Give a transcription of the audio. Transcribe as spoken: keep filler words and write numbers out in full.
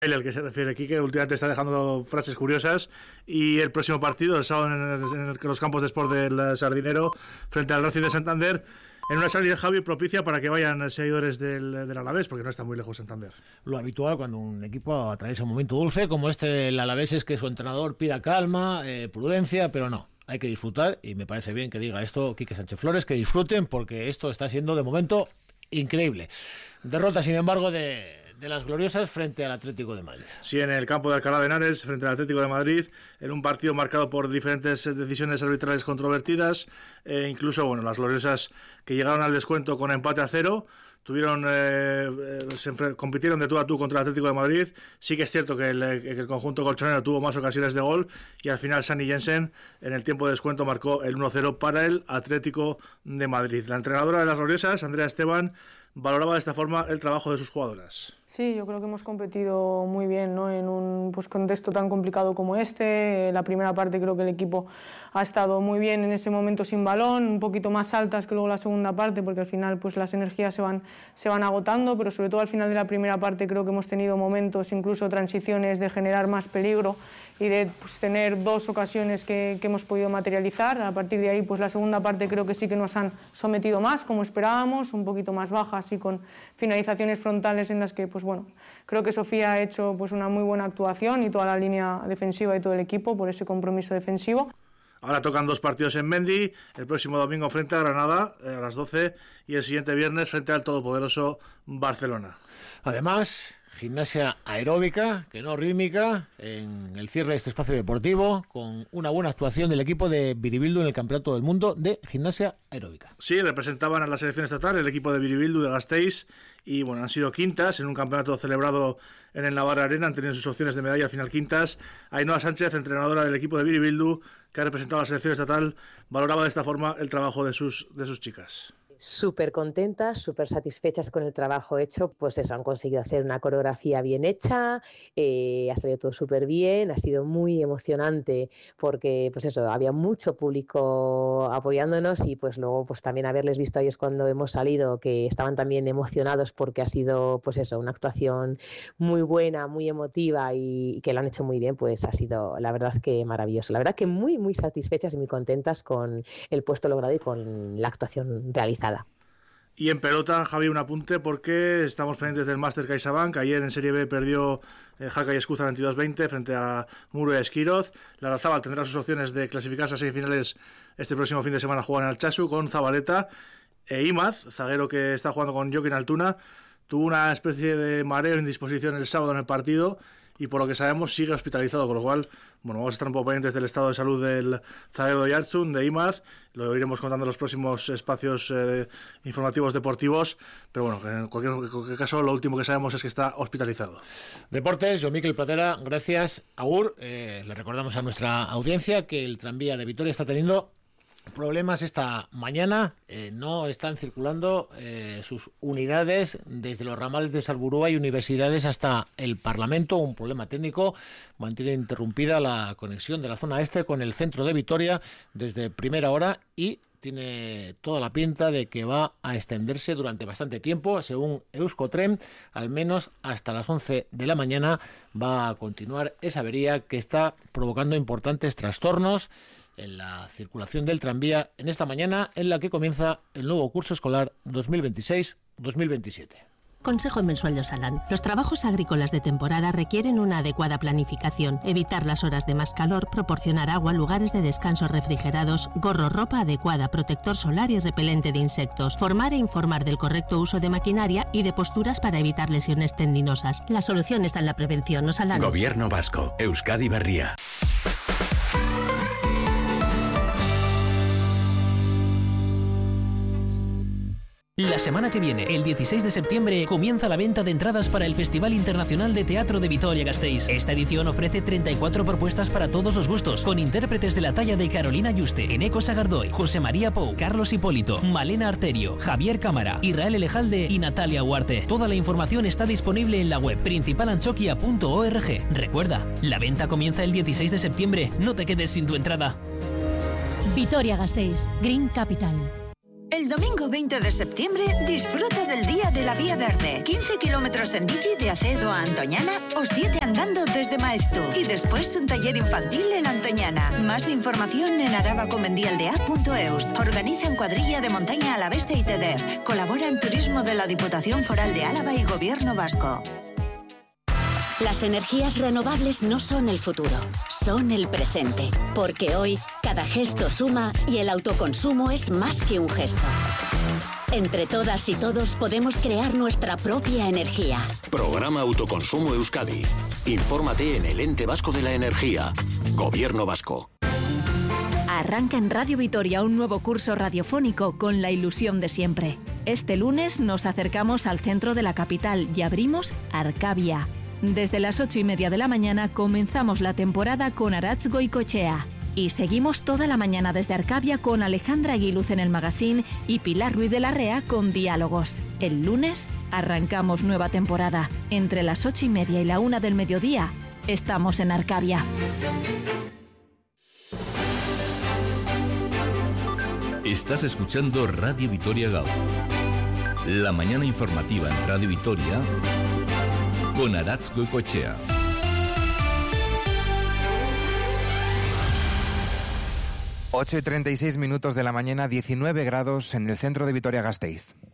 El que se refiere aquí, que últimamente está dejando frases curiosas. Y el próximo partido, el sábado, en, el, en, el, en los campos de Sport del Sardinero, frente al Racing de Santander, en una salida, Javi, propicia para que vayan seguidores del, del Alavés, porque no está muy lejos Santander. Lo habitual cuando un equipo atraviesa un momento dulce como este del Alavés es que su entrenador pida calma, eh, prudencia, pero no. Hay que disfrutar, y me parece bien que diga esto Quique Sánchez Flores, que disfruten, porque esto está siendo de momento increíble. Derrota, sin embargo, de... de las gloriosas frente al Atlético de Madrid. Sí, en el campo de Alcalá de Henares, frente al Atlético de Madrid, en un partido marcado por diferentes decisiones arbitrales controvertidas, e incluso, bueno, las gloriosas que llegaron al descuento con empate a cero, tuvieron eh, se compitieron de tú a tú contra el Atlético de Madrid. Sí que es cierto que el, que el conjunto colchonero tuvo más ocasiones de gol, y al final Sani Jensen en el tiempo de descuento marcó el uno cero para el Atlético de Madrid. La entrenadora de las gloriosas, Andrea Esteban, valoraba de esta forma el trabajo de sus jugadoras. Sí, yo creo que hemos competido muy bien, ¿no? En un pues, contexto tan complicado como este. La primera parte creo que el equipo ha estado muy bien en ese momento sin balón, un poquito más altas que luego la segunda parte, porque al final pues, las energías se van, se van agotando, pero sobre todo al final de la primera parte creo que hemos tenido momentos, incluso transiciones, de generar más peligro y de pues, tener dos ocasiones que, que hemos podido materializar. A partir de ahí, pues la segunda parte creo que sí que nos han sometido más, como esperábamos, un poquito más bajas y con finalizaciones frontales en las que, pues bueno, creo que Sofía ha hecho pues, una muy buena actuación, y toda la línea defensiva y todo el equipo por ese compromiso defensivo. Ahora tocan dos partidos en Mendy, el próximo domingo frente a Granada a las doce, y el siguiente viernes frente al todopoderoso Barcelona. Además, gimnasia aeróbica, que no rítmica, en el cierre de este espacio deportivo, con una buena actuación del equipo de Biribildu en el Campeonato del Mundo de Gimnasia Aeróbica. Sí, representaban a la selección estatal el equipo de Biribildu de Gasteiz, y bueno, han sido quintas en un campeonato celebrado en el Navarra Arena, han tenido sus opciones de medalla, al final quintas. Ainhoa Sánchez, entrenadora del equipo de Biribildu, que ha representado a la selección estatal, valoraba de esta forma el trabajo de sus, de sus chicas. Súper contentas, súper satisfechas con el trabajo hecho. Pues eso, han conseguido hacer una coreografía bien hecha, eh, ha salido todo súper bien, ha sido muy emocionante porque pues eso, había mucho público apoyándonos, y pues luego pues también haberles visto a ellos cuando hemos salido, que estaban también emocionados porque ha sido pues eso, una actuación muy buena, muy emotiva, y, y que lo han hecho muy bien, pues ha sido la verdad que maravilloso. La verdad que muy muy satisfechas y muy contentas con el puesto logrado y con la actuación realizada. Y en pelota, Javi, un apunte, porque estamos pendientes del Máster CaixaBank. Ayer en Serie B perdió eh, Jaca y Escuza veintidós veinte frente a Muro y Esquiroz. Larrazábal tendrá sus opciones de clasificarse a semifinales este próximo fin de semana. Juegan al Chasu con Zabaleta. E Imaz, zaguero que está jugando con Joaquín Altuna, tuvo una especie de mareo, indisposición el sábado en el partido, y por lo que sabemos sigue hospitalizado, con lo cual, bueno, vamos a estar un poco pendientes del estado de salud del zaguero de Oyarzun, de Imaz. Lo iremos contando en los próximos espacios eh, informativos deportivos, pero bueno, en cualquier, en cualquier caso, lo último que sabemos es que está hospitalizado. Deportes, yo Miquel Platera, gracias. Agur, eh, le recordamos a nuestra audiencia que el tranvía de Vitoria está teniendo problemas esta mañana, eh, no están circulando eh, sus unidades desde los ramales de Salburúa y universidades hasta el Parlamento. Un problema técnico mantiene interrumpida la conexión de la zona este con el centro de Vitoria desde primera hora, y tiene toda la pinta de que va a extenderse durante bastante tiempo. Según Euskotren, al menos hasta las once de la mañana va a continuar esa avería que está provocando importantes trastornos en la circulación del tranvía en esta mañana en la que comienza el nuevo curso escolar dos mil veintiséis dos mil veintisiete. Consejo mensual de Osalan. Los trabajos agrícolas de temporada requieren una adecuada planificación, evitar las horas de más calor, proporcionar agua, lugares de descanso refrigerados, gorro, ropa adecuada, protector solar y repelente de insectos, formar e informar del correcto uso de maquinaria y de posturas para evitar lesiones tendinosas. La solución está en la prevención. Osalan. Gobierno vasco. Euskadi Berria. La semana que viene, el dieciséis de septiembre, comienza la venta de entradas para el Festival Internacional de Teatro de Vitoria-Gasteiz. Esta edición ofrece treinta y cuatro propuestas para todos los gustos, con intérpretes de la talla de Carolina Yuste, Eneco Sagardoy, José María Pou, Carlos Hipólito, Malena Arterio, Javier Cámara, Israel Elejalde y Natalia Huarte. Toda la información está disponible en la web principal anchoquia punto org. Recuerda, la venta comienza el dieciséis de septiembre. No te quedes sin tu entrada. Vitoria-Gasteiz, Green Capital. El domingo veinte de septiembre disfruta del Día de la Vía Verde. quince kilómetros en bici de Acedo a Antoñana o siete andando desde Maeztu. Y después un taller infantil en Antoñana. Más información en arabacomendialdea punto eus. Organizan Cuadrilla de Montaña Alavesa y TEDER. Colabora en Turismo de la Diputación Foral de Álava y Gobierno Vasco. Las energías renovables no son el futuro, son el presente. Porque hoy, cada gesto suma y el autoconsumo es más que un gesto. Entre todas y todos podemos crear nuestra propia energía. Programa Autoconsumo Euskadi. Infórmate en el Ente Vasco de la Energía. Gobierno Vasco. Arranca en Radio Vitoria un nuevo curso radiofónico con la ilusión de siempre. Este lunes nos acercamos al centro de la capital y abrimos Arcavia. Desde las ocho y media de la mañana comenzamos la temporada con Aratz Goicoechea. Y seguimos toda la mañana desde Arcavia con Alejandra Aguiluz en el Magazine y Pilar Ruiz de la Rea con Diálogos. El lunes arrancamos nueva temporada. Entre las ocho y media y la una del mediodía estamos en Arcavia. Estás escuchando Radio Vitoria Gaur. La mañana informativa en Radio Vitoria con Aratz Goicoechea. ocho y treinta y seis minutos de la mañana, diecinueve grados en el centro de Vitoria-Gasteiz.